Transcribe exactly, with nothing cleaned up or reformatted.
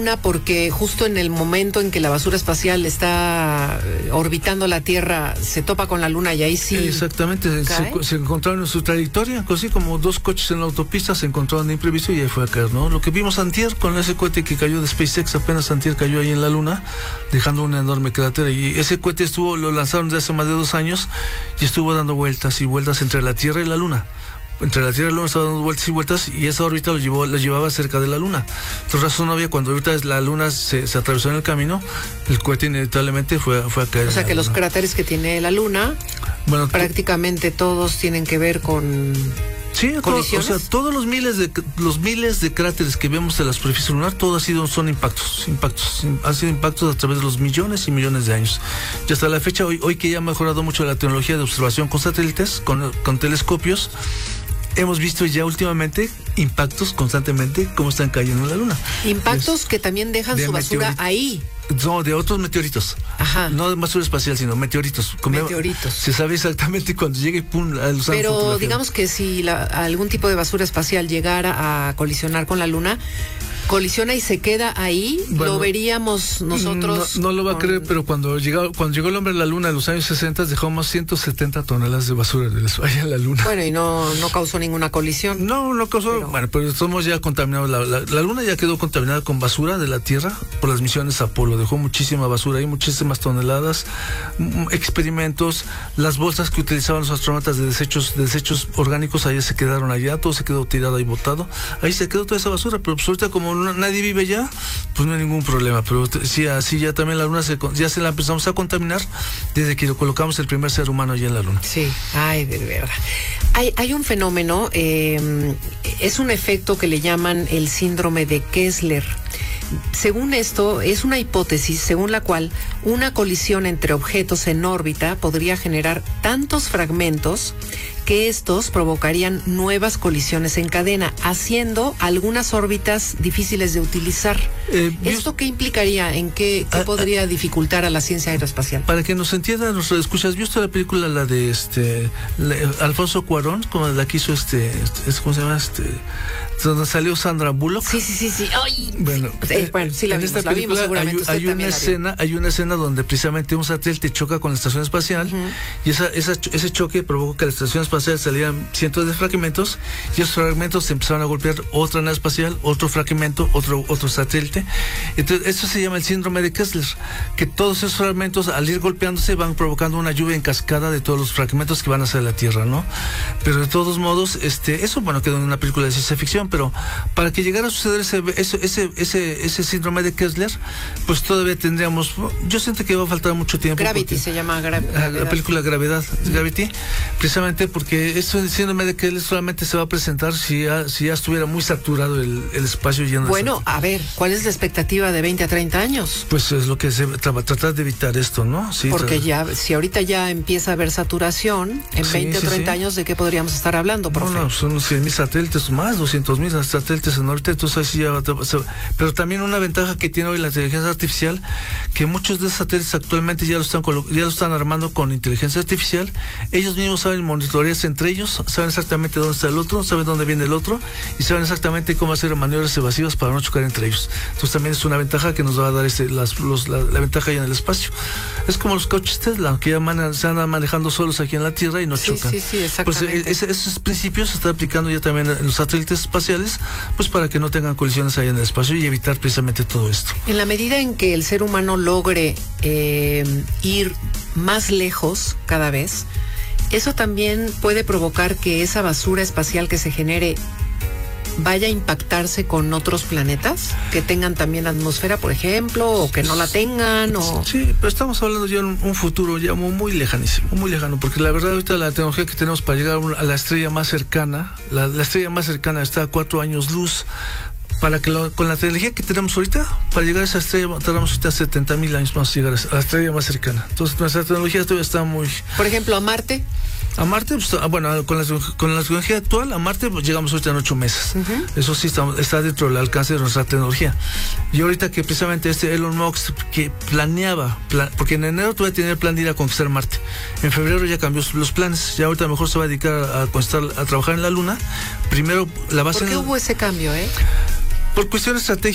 Porque justo en el momento en que la basura espacial está orbitando la Tierra, se topa con la Luna y ahí sí. Exactamente, se, se encontraron en su trayectoria, así como dos coches en la autopista se encontraron de imprevisto y ahí fue a caer, ¿no? Lo que vimos antier con ese cohete que cayó de SpaceX, apenas antier cayó ahí en la Luna, dejando una enorme cratera. Y ese cohete estuvo, lo lanzaron desde hace más de dos años y estuvo dando vueltas y vueltas entre la Tierra y la Luna. Entre la Tierra y la Luna estaba dando vueltas y vueltas y esa órbita lo llevó, lo llevaba cerca de la Luna. Entonces razón no había, cuando ahorita la Luna se, se atravesó en el camino, el cohete inevitablemente fue, fue a caer. O sea que los Luna. Cráteres que tiene la Luna, bueno, prácticamente todos tienen que ver con... Sí, todo, o sea, todos los miles de los miles de cráteres que vemos en la superficie lunar, todos ha sido, son impactos, impactos, han sido impactos a través de los millones y millones de años. Y hasta la fecha, hoy, hoy que ya ha mejorado mucho la tecnología de observación con satélites, con, con telescopios, hemos visto ya últimamente impactos constantemente como están cayendo en la Luna. Impactos es, que también dejan de su basura ahí. No, de otros meteoritos. Ajá. No de basura espacial, sino meteoritos. Meteoritos. Se sabe exactamente cuando llegue y pum, pero digamos que si la, algún tipo de basura espacial llegara a colisionar con la Luna, colisiona y se queda ahí, bueno, lo veríamos nosotros. No, no lo va con... a creer, pero cuando llegó, cuando llegó el hombre a la Luna en los años sesenta, dejamos ciento setenta toneladas de basura allá en la Luna. Bueno, y no, no causó ninguna colisión. No, no causó, pero... bueno, pero somos ya contaminados. La, la, la Luna ya quedó contaminada con basura de la Tierra por las misiones Apolo. Dejó muchísima basura ahí, muchísimas toneladas, experimentos, las bolsas que utilizaban los astronautas de desechos, de desechos orgánicos, allá se quedaron allá, todo se quedó tirado y botado. Ahí se quedó toda esa basura, pero pues ahorita como no, nadie vive ya, pues no hay ningún problema. Pero sí, así ya también la Luna se, ya se la empezamos a contaminar desde que lo colocamos el primer ser humano allá en la Luna. Sí, ay, de verdad. Hay, hay un fenómeno, eh, es un efecto que le llaman el síndrome de Kessler. Según esto, es una hipótesis según la cual una colisión entre objetos en órbita podría generar tantos fragmentos que estos provocarían nuevas colisiones en cadena, haciendo algunas órbitas difíciles de utilizar. Eh, ¿Esto qué implicaría? ¿En qué, qué a, podría a, dificultar a la ciencia aeroespacial? Para que nos entiendan, nos escuchas, ¿viste la película, la de este la, Alfonso Cuarón, como la que hizo este, este ¿cómo se llama? Este, donde salió Sandra Bullock. Sí, sí, sí, sí. Ay, bueno, sí, eh, bueno, sí la en vimos, esta la vimos seguramente. Hay, hay una escena, hay una escena donde precisamente un satélite choca con la estación espacial, uh-huh, y esa, esa, ese choque provocó que la estación espacial salieran cientos de fragmentos y esos fragmentos se empezaron a golpear otra nave espacial, otro fragmento, otro otro satélite. Entonces, eso se llama el síndrome de Kessler, que todos esos fragmentos al ir golpeándose van provocando una lluvia en cascada de todos los fragmentos que van hacia la Tierra, ¿no? Pero de todos modos, este, eso bueno quedó en una película de ciencia ficción, pero para que llegara a suceder ese ese ese ese, ese síndrome de Kessler, pues todavía tendríamos, yo siento que va a faltar mucho tiempo. Gravity porque, se llama gra la película Gravedad, mm. Gravity, precisamente porque eso el síndrome de Kessler solamente se va a presentar si ya, si ya estuviera muy saturado el, el espacio lleno de... Bueno, a ver, ¿cuál es la expectativa de veinte a treinta años? Pues es lo que se trata, tratar de evitar esto, ¿no? Sí, porque ya, si ahorita ya empieza a haber saturación, en sí, veinte sí, o treinta sí. años, ¿de qué podríamos estar hablando, profe? No, no, son cien mil satélites, más doscientos mil satélites en órbita, entonces así ya va a... Pero también una ventaja que tiene hoy la inteligencia artificial, que muchos de esos satélites actualmente ya lo están ya lo están armando con inteligencia artificial. Ellos mismos saben monitorearse entre ellos, saben exactamente dónde está el otro, saben dónde viene el otro y saben exactamente cómo hacer maniobras evasivas para no chocar entre ellos. Entonces también es una ventaja que nos va a dar este, las, los, la, la ventaja ahí en el espacio. Es como los coches Tesla, que ya man, se andan manejando solos aquí en la Tierra y no sí, chocan. Sí, sí, exactamente. Pues ese, esos principios se están aplicando ya también en los satélites espaciales, pues para que no tengan colisiones ahí en el espacio y evitar precisamente todo esto. En la medida en que el ser humano logre eh, ir más lejos cada vez, eso también puede provocar que esa basura espacial que se genere vaya a impactarse con otros planetas que tengan también atmósfera, por ejemplo, o que no la tengan, o... Sí, pero estamos hablando ya de un, un futuro ya muy, muy lejanísimo, muy lejano, porque la verdad ahorita la tecnología que tenemos para llegar a la estrella más cercana, la, la estrella más cercana está a cuatro años luz. Para que lo, con la tecnología que tenemos ahorita, para llegar a esa estrella, tardamos ahorita setenta mil años más llegar a la estrella más cercana. Entonces nuestra tecnología todavía está muy... Por ejemplo, a Marte. A Marte, pues, bueno, con la, con la tecnología actual, a Marte pues, llegamos ahorita en ocho meses. Uh-huh. Eso sí está, está dentro del alcance de nuestra tecnología. Y ahorita que precisamente este Elon Musk, que planeaba, plan, porque en enero todavía tenía el plan de ir a conquistar Marte. En febrero ya cambió los planes. Ya ahorita mejor se va a dedicar a, a, a trabajar en la Luna. Primero, la base... ¿Por qué hubo ese cambio, eh? Por cuestión estratégica.